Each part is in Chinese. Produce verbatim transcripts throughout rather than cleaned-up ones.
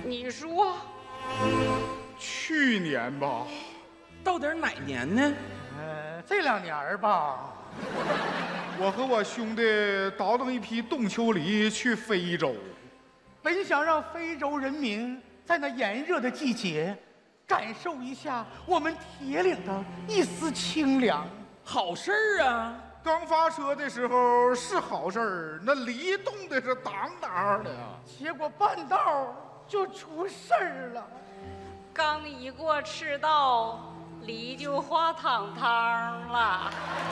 你说， 去年吧， 到底哪年呢？ 呃，这两年儿吧， 我和我兄弟倒腾一批冻秋梨去非洲， 本想让非洲人民在那炎热的季节，感受一下我们铁岭的一丝清凉。 好事儿啊！ 刚发车的时候是好事儿，那梨冻的是当当的呀。 结果半道就出事儿了。 刚一过赤道，梨就化汤汤了。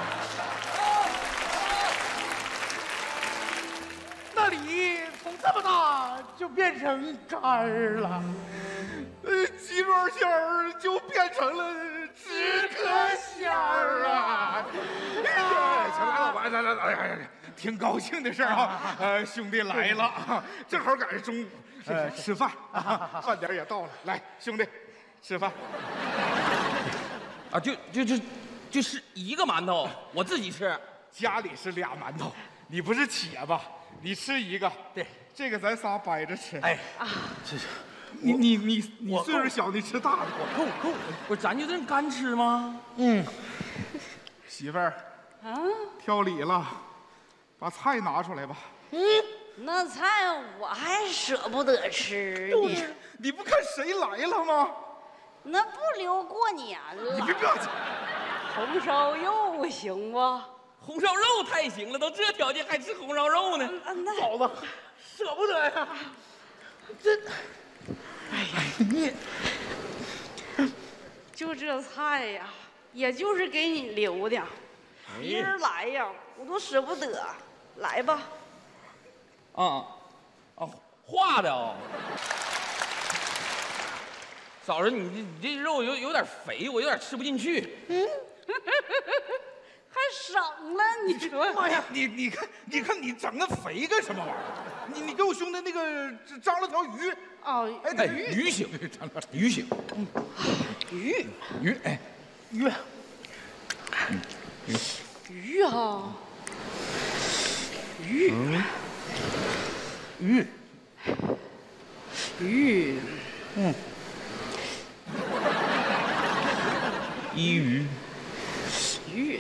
那梨从这么大就变成干儿了， 呃，鸡爪馅儿就变成了止咳馅儿啊！哎，行了，来来来来，哎呀，挺高兴的事儿啊！呃，兄弟来了，正好赶上中午，吃饭，饭点也到了，来，兄弟，吃饭。 啊，就就就就是一个馒头，我自己吃。 家里是俩馒头，你不是且吧？你吃一个， 对， 这个咱仨掰着吃。 哎啊， 这是你你你你岁数小，你吃大的。 我够够。 不是，咱就这么干吃吗？ 嗯， 媳妇儿， 啊， 挑理了，把菜拿出来吧。 嗯，那菜我还舍不得吃呢。 你不看谁来了吗？ 那不留过年了。 你别客气。 红烧肉行不？ 红烧肉太行了，都这条件还吃红烧肉呢？ 那嫂子，舍不得呀。这，哎呀，你就这菜呀，也就是给你留的。别人来呀，我都舍不得。来吧。 啊啊，化的哦。嫂子，你这你这肉有有点肥，我有点吃不进去。 嗯，还省了，你说？ 妈呀，你你看你看你整那肥干什么玩意儿？你你给我兄弟那个张了条鱼。 哦， 哎， 哎，鱼行，鱼行， 鱼鱼，哎， 鱼， 鱼啊，鱼， 鱼， 鱼， 嗯， 一鱼， 鱼，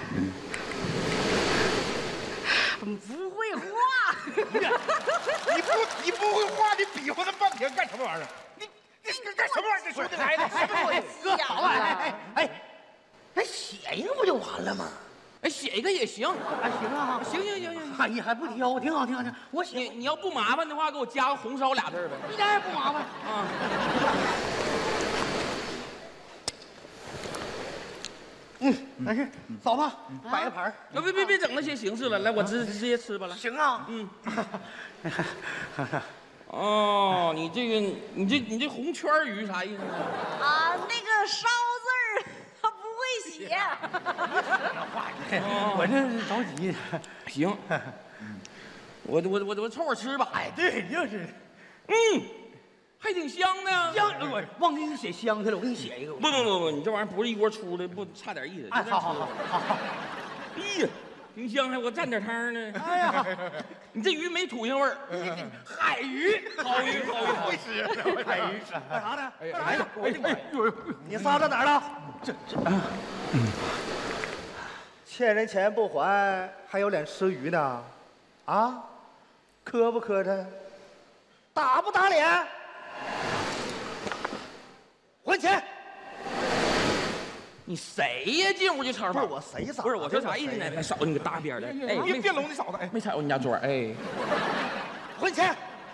不会画。 你不你不会画，你比划那半天干什么玩意儿？你你干什么玩意儿？这兄弟来的，什么鬼？ 哥，好了，哎哎哎，哎，写一个不就完了吗？ 哎，写一个也行， 啊，行啊， 行行行行。 哎呀，还不挑，挺好，挺好，挺好。我写， 你你要不麻烦的话，给我加个红烧俩字儿呗。 一点也不麻烦啊。 嗯，没事，嫂子摆个盘儿。 别别别别整那些形式了，来，我直直接吃吧，来。 行啊， 嗯。哦，你这个你这你这红圈鱼啥意思呢？ 啊，那个烧字儿他不会写。 我这着急。 行，我我我我凑合吃吧。 哎，对，就是， 嗯，还挺香呢。 香，我忘给你写香去了，我给你写一个。 不不不不，你这玩意儿不是一锅出的，不差点意思。 哎，好好好好好。 哎呀，挺香，还我蘸点汤呢。 哎呀， 你这鱼没土腥味儿。 海鱼， 好鱼好鱼好吃海鱼，干啥呢？ 哎干啥呢？ 哎哎呦， 你仨到哪儿了？ 这这，嗯， 欠人钱不还，还有脸吃鱼呢？啊，磕不磕碜？打不打脸？还钱！ 你谁呀？进屋就吵不是吵。 我谁嫂？ 不是我说啥意思呢？哎，嫂子，你个大边的，哎， 别别搂你嫂子，哎， 没踩过你家桌，哎， 还钱！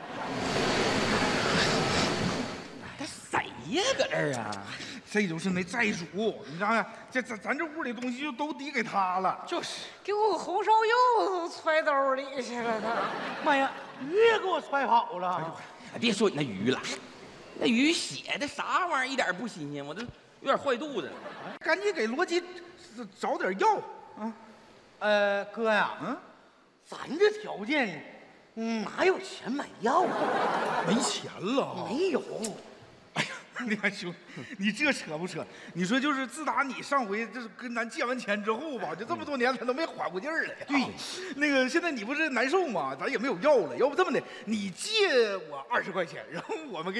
他谁呀？搁这儿啊？ 这就是那债主，你想想，这咱咱这屋里东西就都抵给他了。 就是给我红烧肉都揣兜里去了，他。 妈呀，鱼也给我揣跑了。 哎，别说你那鱼了，那鱼写的啥玩意儿，一点儿不新鲜，我都有点坏肚子。 赶紧给罗辑找点药啊！ 呃，哥呀， 嗯， 咱这条件，嗯，哪有钱买药啊？ 没钱了。 没有。 哎呀，你看兄，你这扯不扯？你说就是自打你上回就是跟咱借完钱之后吧，就这么多年咱都没缓过劲儿来。对，那个现在你不是难受吗？咱也没有药了，要不这么的，你借我二十块钱，然后我们给。